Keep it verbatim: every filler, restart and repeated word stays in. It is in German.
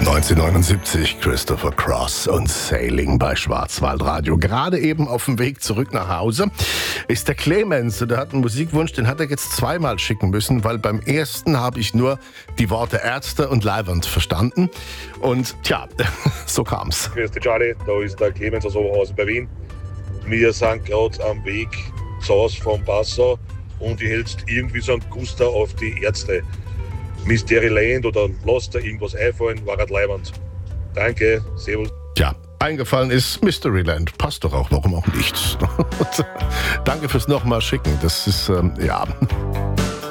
neunzehnhundertneunundsiebzig, Christopher Cross und Sailing bei Schwarzwaldradio. Gerade eben auf dem Weg zurück nach Hause ist der Clemens. Der hat einen Musikwunsch, den hat er jetzt zweimal schicken müssen, weil beim ersten habe ich nur die Worte Ärzte und Leiwand verstanden. Und tja, so kam's. Grüß dich, Charlie, da ist der Clemens aus Oberhausen bei Wien. Wir sind gerade am Weg saus vom Passau und ich hältst irgendwie so einen Guster auf die Ärzte. Mysteryland oder lass da irgendwas einfallen, war halt leibend. Danke, servus. Tja, eingefallen ist Mysteryland. Passt doch auch, warum auch nicht. Danke fürs nochmal schicken. Das ist, ähm, ja...